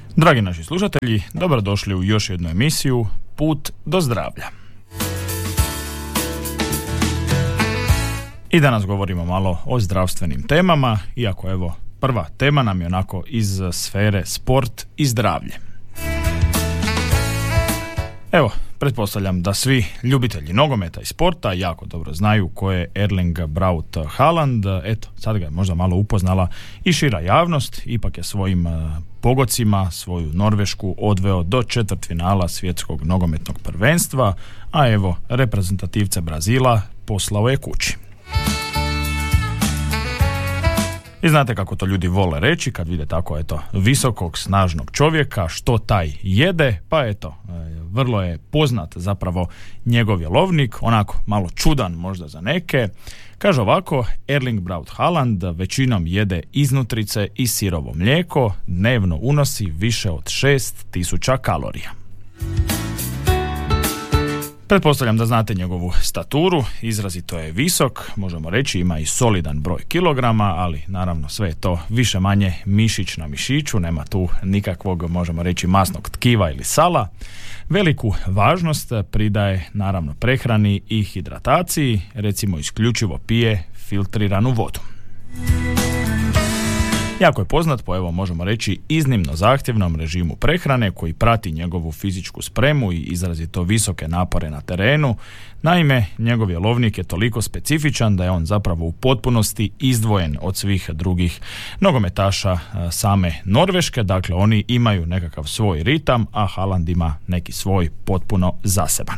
Dragi naši slušatelji, dobrodošli u još jednu emisiju Put do zdravlja. I danas govorimo malo o zdravstvenim temama, iako evo prva tema nam je onako iz sfere sport i zdravlje. Evo, pretpostavljam da svi ljubitelji nogometa i sporta jako dobro znaju ko je Erling Braut Haaland. Eto, sad ga je možda malo upoznala i šira javnost, ipak je svojim pogodcima svoju Norvešku odveo do četvrtfinala svjetskog nogometnog prvenstva, a evo, reprezentativca Brazila poslao je kući. I znate kako to ljudi vole reći kad vide tako visokog, snažnog čovjeka, što taj jede, pa vrlo je poznat zapravo njegov jelovnik, onako malo čudan možda za neke. Kaže ovako, Erling Braut Haaland većinom jede iznutrice i sirovo mlijeko, dnevno unosi više od 6000 kalorija. Pretpostavljam da znate njegovu staturu, izrazito je visok, možemo reći ima i solidan broj kilograma, ali naravno sve je to više manje mišić na mišiću, nema tu nikakvog, možemo reći, masnog tkiva ili sala. Veliku važnost pridaje naravno prehrani i hidrataciji, recimo isključivo pije filtriranu vodu. Jako je poznat po, evo možemo reći, iznimno zahtjevnom režimu prehrane koji prati njegovu fizičku spremu i izrazito visoke napore na terenu. Naime, njegov jelovnik je toliko specifičan da je on zapravo u potpunosti izdvojen od svih drugih nogometaša same Norveške, dakle oni imaju nekakav svoj ritam, a Haaland ima neki svoj potpuno zaseban.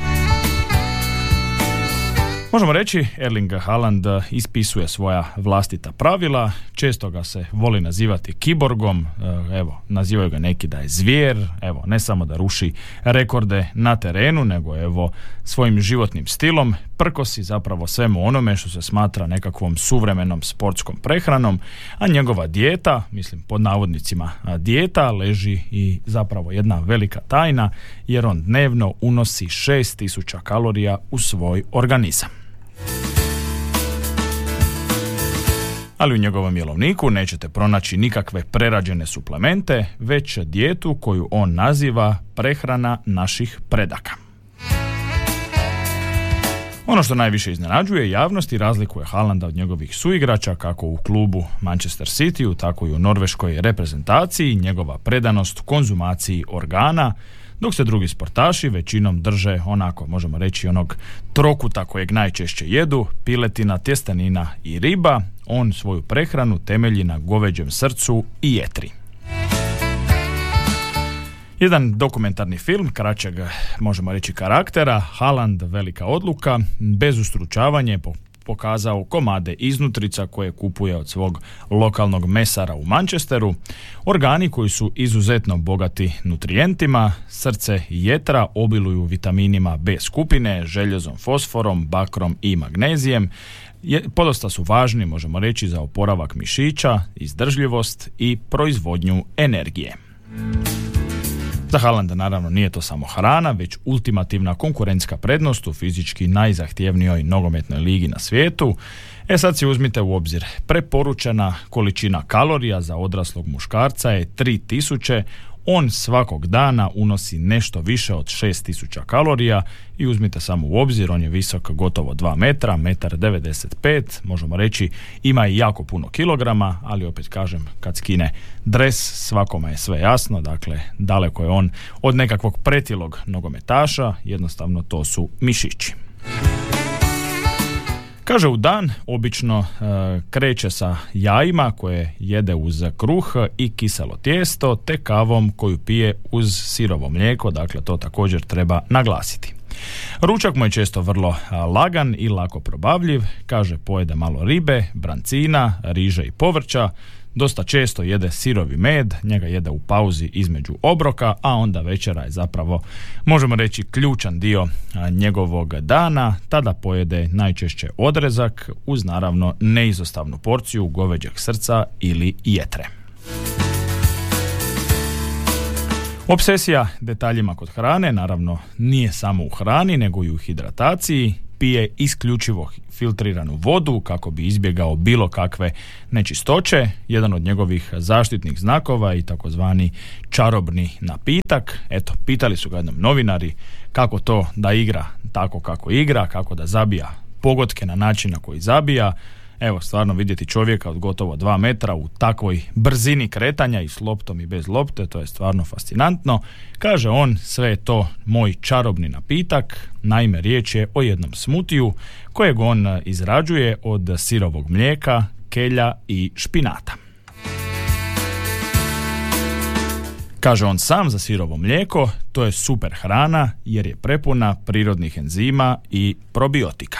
Možemo reći, Erling Haaland ispisuje svoja vlastita pravila, često ga se voli nazivati kiborgom, evo, nazivaju ga neki da je zvijer, evo, ne samo da ruši rekorde na terenu, nego evo, svojim životnim stilom prkosi zapravo svemu onome što se smatra nekakvom suvremenom sportskom prehranom, a njegova dijeta, mislim pod navodnicima dijeta, leži i zapravo jedna velika tajna, jer on dnevno unosi 6000 kalorija u svoj organizam. Ali u njegovom jelovniku nećete pronaći nikakve prerađene suplemente, već dijetu koju on naziva prehrana naših predaka. Ono što najviše iznenađuje javnost i razlikuje Haalanda od njegovih suigrača kako u klubu Manchester Cityu, tako i u norveškoj reprezentaciji, njegova predanost konzumaciji organa, dok se drugi sportaši većinom drže onako, možemo reći, onog trokuta kojeg najčešće jedu, piletina, tjestenina i riba, on svoju prehranu temelji na goveđem srcu i jetri. Jedan dokumentarni film kraćeg, možemo reći, karaktera, Haaland velika odluka, bez ustručavanja pokazao komade iznutrica koje kupuje od svog lokalnog mesara u Manchesteru, organi koji su izuzetno bogati nutrijentima, srce i jetra obiluju vitaminima B skupine, željezom, fosforom, bakrom i magnezijem, podosta su važni, možemo reći, za oporavak mišića, izdržljivost i proizvodnju energije. Za Haalanda naravno nije to samo hrana, već ultimativna konkurentska prednost u fizički najzahtjevnijoj nogometnoj ligi na svijetu. Sad si uzmite u obzir, preporučena količina kalorija za odraslog muškarca je 3000, on svakog dana unosi nešto više od 6000 kalorija i uzmite samo u obzir, on je visok gotovo 2 metra, 1,95 m, možemo reći ima i jako puno kilograma, ali opet kažem, kad skine dres svakome je sve jasno, dakle daleko je on od nekakvog pretilog nogometaša, jednostavno to su mišići. Kaže, u dan obično kreće sa jajima koje jede uz kruh i kiselo tijesto, te kavom koju pije uz sirovo mlijeko, dakle to također treba naglasiti. Ručak mu je često vrlo lagan i lako probavljiv, kaže pojede malo ribe, brancina, riže i povrća, dosta često jede sirovi med, njega jede u pauzi između obroka, a onda večera je zapravo, možemo reći, ključan dio njegovog dana, tada pojede najčešće odrezak uz naravno neizostavnu porciju goveđeg srca ili jetre. Obsesija detaljima kod hrane naravno nije samo u hrani nego i u hidrataciji. pije isključivo filtriranu vodu kako bi izbjegao bilo kakve nečistoće. Jedan od njegovih zaštitnih znakova i takozvani čarobni napitak. Eto, pitali su ga jednom novinari kako to da igra tako kako igra, kako da zabija pogodke na način na koji zabija. Evo, stvarno vidjeti čovjeka od gotovo 2 metra u takvoj brzini kretanja i s loptom i bez lopte, to je stvarno fascinantno. Kaže on, sve je to moj čarobni napitak. Naime, riječ je o jednom smutiju kojeg on izrađuje od sirovog mlijeka, kelja i špinata. Kaže on sam za sirovo mlijeko, to je super hrana jer je prepuna prirodnih enzima i probiotika.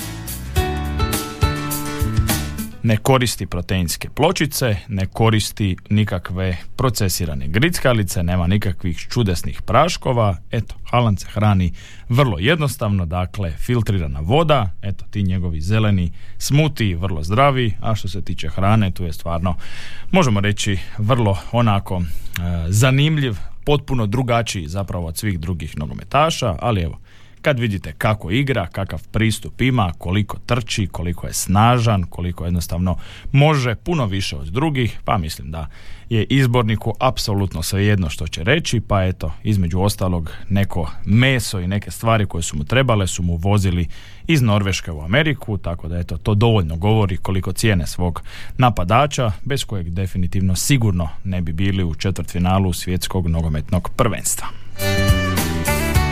Ne koristi proteinske pločice, ne koristi nikakve procesirane grickalice, nema nikakvih čudesnih praškova. Eto, Haaland se hrani vrlo jednostavno, dakle filtrirana voda, eto ti njegovi zeleni smuti, vrlo zdravi, a što se tiče hrane, tu je stvarno, možemo reći, vrlo onako zanimljiv, potpuno drugačiji zapravo od svih drugih nogometaša, ali evo, kad vidite kako igra, kakav pristup ima, koliko trči, koliko je snažan, koliko jednostavno može puno više od drugih, pa mislim da je izborniku apsolutno svejedno što će reći, pa eto, između ostalog neko meso i neke stvari koje su mu trebale su mu vozili iz Norveške u Ameriku, tako da eto, to dovoljno govori koliko cijene svog napadača, bez kojeg definitivno sigurno ne bi bili u četvrtfinalu svjetskog nogometnog prvenstva.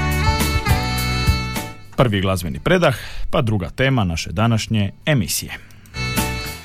Prvi glazbeni predah, pa druga tema naše današnje emisije.